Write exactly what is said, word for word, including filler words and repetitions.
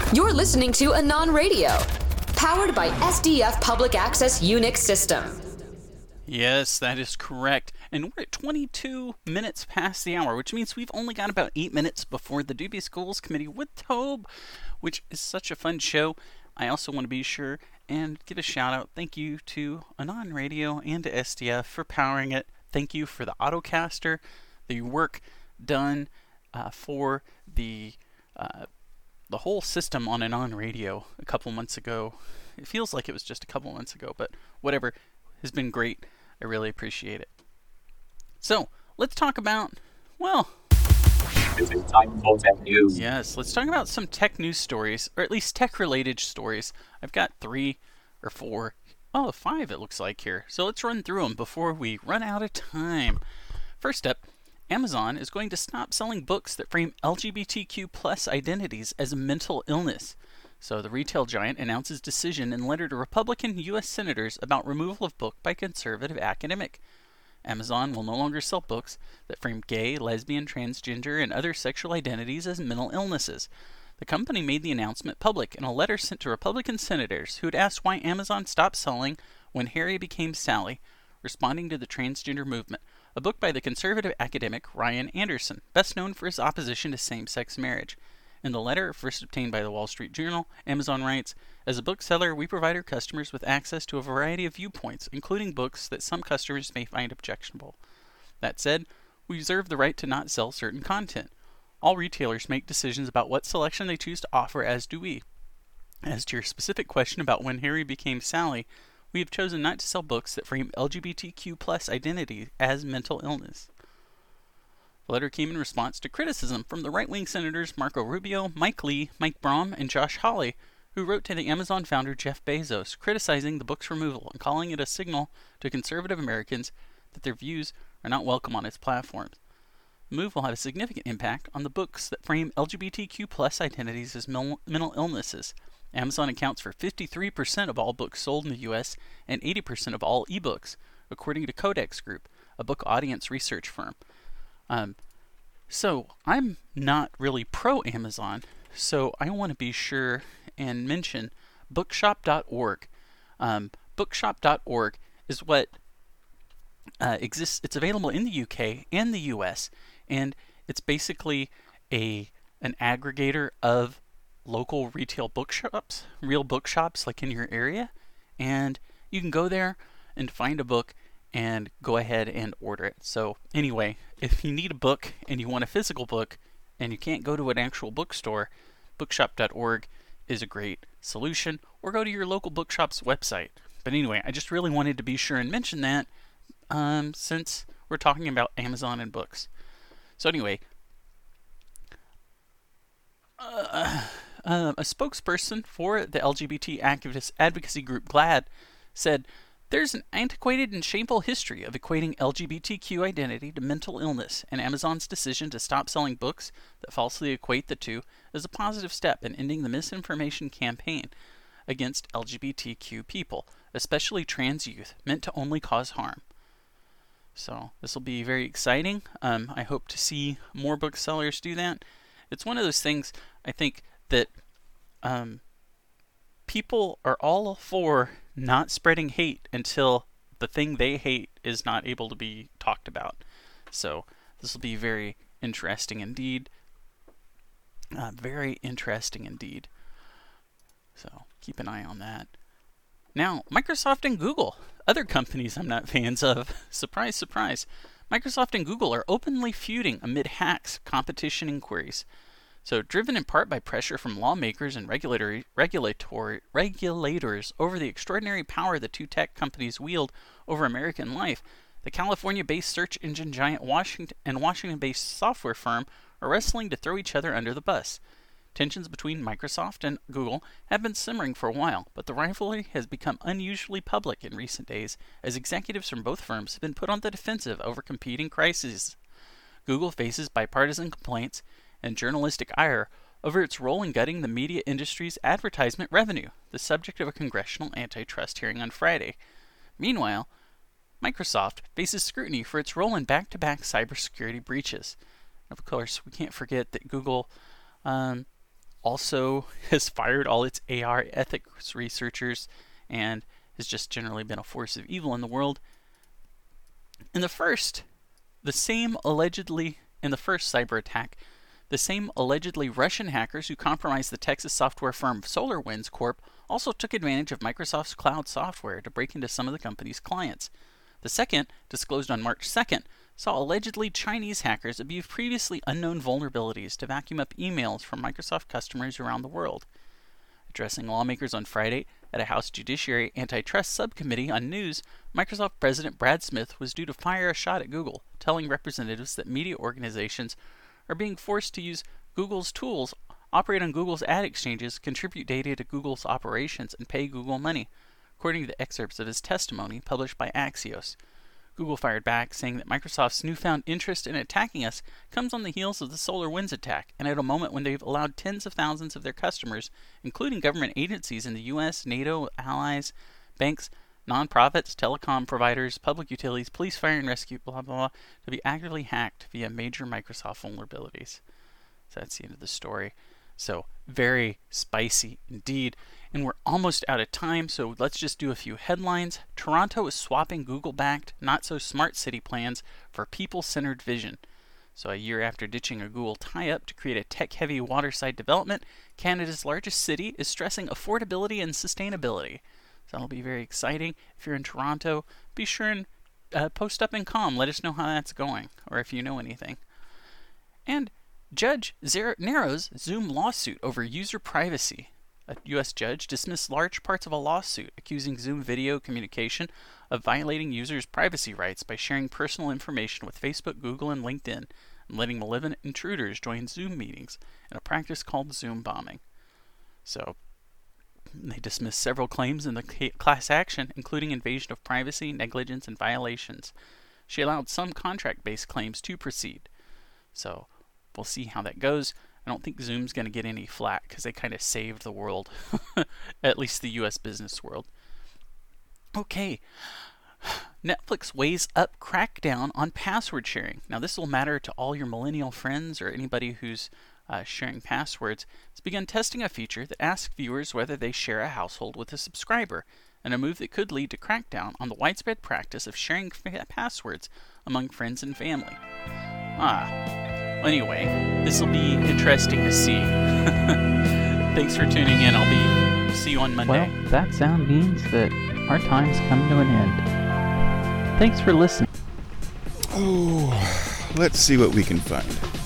You're listening to Anon Radio, powered by S D F Public Access Unix System. Yes, that is correct. And we're at twenty-two minutes past the hour, which means we've only got about eight minutes before the Doobie Schools Committee with Tobe, which is such a fun show. I also want to be sure and give a shout out. Thank you to Anon Radio and to S D F for powering it. Thank you for the Autocaster, the work done uh, for the uh, the whole system on Anon Radio a couple months ago. It feels like it was just a couple months ago, but whatever, has been great. I really appreciate it. So, let's talk about, well... It is time for tech news. Yes, let's talk about some tech news stories, or at least tech-related stories. I've got three or four, oh, five it looks like here. So let's run through them before we run out of time. First up, Amazon is going to stop selling books that frame L G B T Q plus identities as a mental illness. So the retail giant announces decision in letter to Republican U S senators about removal of book by conservative academic. Amazon will no longer sell books that frame gay, lesbian, transgender, and other sexual identities as mental illnesses. The company made the announcement public in a letter sent to Republican senators who had asked why Amazon stopped selling When Harry Became Sally, responding to the transgender movement, a book by the conservative academic Ryan Anderson, best known for his opposition to same-sex marriage. In the letter, first obtained by the Wall Street Journal, Amazon writes, "As a bookseller, we provide our customers with access to a variety of viewpoints, including books that some customers may find objectionable. That said, we reserve the right to not sell certain content. All retailers make decisions about what selection they choose to offer, as do we. As to your specific question about When Harry Became Sally, we have chosen not to sell books that frame L G B T Q plus identity as mental illness." The letter came in response to criticism from the right-wing senators Marco Rubio, Mike Lee, Mike Braun, and Josh Hawley, who wrote to the Amazon founder Jeff Bezos, criticizing the book's removal and calling it a signal to conservative Americans that their views are not welcome on its platforms. The move will have a significant impact on the books that frame L G B T Q plus identities as mel- mental illnesses. Amazon accounts for fifty-three percent of all books sold in the U S and eighty percent of all ebooks, according to Codex Group, a book audience research firm. Um, so I'm not really pro-Amazon, so I want to be sure and mention bookshop dot org. Um, bookshop dot org is what uh, exists. It's available in the U K and the U S, and it's basically a an aggregator of local retail bookshops, real bookshops like in your area, and you can go there and find a book and go ahead and order it. So anyway, if you need a book and you want a physical book and you can't go to an actual bookstore, bookshop dot org is a great solution, or go to your local bookshop's website. But anyway, I just really wanted to be sure and mention that um, since we're talking about Amazon and books. So anyway, uh, uh, a spokesperson for the L G B T activist advocacy group GLAAD said, "There's an antiquated and shameful history of equating L G B T Q identity to mental illness, and Amazon's decision to stop selling books that falsely equate the two is a positive step in ending the misinformation campaign against L G B T Q people, especially trans youth, meant to only cause harm." So this will be very exciting. Um, I hope to see more booksellers do that. It's one of those things, I think, that um, people are all for not spreading hate until the thing they hate is not able to be talked about. So this will be very interesting indeed. Uh, very interesting indeed. So keep an eye on that. Now, Microsoft and Google, other companies I'm not fans of. Surprise, surprise. Microsoft and Google are openly feuding amid hacks, competition inquiries. So, driven in part by pressure from lawmakers and regulatory, regulatory, regulators over the extraordinary power the two tech companies wield over American life, the California-based search engine giant Washington and Washington-based software firm are wrestling to throw each other under the bus. Tensions between Microsoft and Google have been simmering for a while, but the rivalry has become unusually public in recent days as executives from both firms have been put on the defensive over competing crises. Google faces bipartisan complaints and journalistic ire over its role in gutting the media industry's advertisement revenue, the subject of a congressional antitrust hearing on Friday. Meanwhile, Microsoft faces scrutiny for its role in back-to-back cybersecurity breaches. Of course, we can't forget that Google um, also has fired all its A R ethics researchers and has just generally been a force of evil in the world. In the first, the same allegedly, in the first cyber attack, the same allegedly Russian hackers who compromised the Texas software firm SolarWinds Corp also took advantage of Microsoft's cloud software to break into some of the company's clients. The second, disclosed on March second, saw allegedly Chinese hackers abuse previously unknown vulnerabilities to vacuum up emails from Microsoft customers around the world. Addressing lawmakers on Friday at a House Judiciary Antitrust Subcommittee on News, Microsoft President Brad Smith was due to fire a shot at Google, telling representatives that media organizations are being forced to use Google's tools, operate on Google's ad exchanges, contribute data to Google's operations, and pay Google money, according to the excerpts of his testimony published by Axios. Google fired back, saying that Microsoft's newfound interest in attacking us comes on the heels of the SolarWinds attack, and at a moment when they've allowed tens of thousands of their customers, including government agencies in the U S, NATO, allies, banks, nonprofits, telecom providers, public utilities, police, fire and rescue, blah, blah, blah, to be actively hacked via major Microsoft vulnerabilities. So that's the end of the story. So, very spicy indeed. And we're almost out of time, so let's just do a few headlines. Toronto is swapping Google-backed, not-so-smart city plans for people-centered vision. So a year after ditching a Google tie-up to create a tech-heavy waterside development, Canada's largest city is stressing affordability and sustainability. So that'll be very exciting. If you're in Toronto, be sure and uh, post up in comm. Let us know how that's going, or if you know anything. And Judge Zer- narrows Zoom lawsuit over user privacy. A U S judge dismissed large parts of a lawsuit accusing Zoom video communication of violating users' privacy rights by sharing personal information with Facebook, Google, and LinkedIn, and letting malevolent intruders join Zoom meetings in a practice called Zoom bombing. So, they dismissed several claims in the class action, including invasion of privacy, negligence, and violations. She allowed some contract-based claims to proceed. So, we'll see how that goes. I don't think Zoom's going to get any flack because they kind of saved the world, at least the U S business world. Okay, Netflix weighs up crackdown on password sharing. Now, this will matter to all your millennial friends or anybody who's uh, sharing passwords. It's begun testing a feature that asks viewers whether they share a household with a subscriber, and a move that could lead to crackdown on the widespread practice of sharing f- passwords among friends and family. Ah. Anyway, this will be interesting to see. Thanks for tuning in. I'll be see you on Monday. Well, that sound means that our time's come to an end. Thanks for listening. Oh, let's see what we can find.